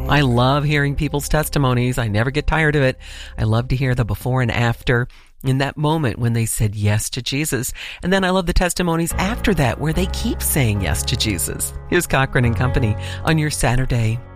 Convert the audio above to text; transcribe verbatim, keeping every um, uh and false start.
I love hearing people's testimonies. I never get tired of it. I love to hear the before and after in that moment when they said yes to Jesus. And then I love the testimonies after that where they keep saying yes to Jesus. Here's Cochran and Company on your Saturday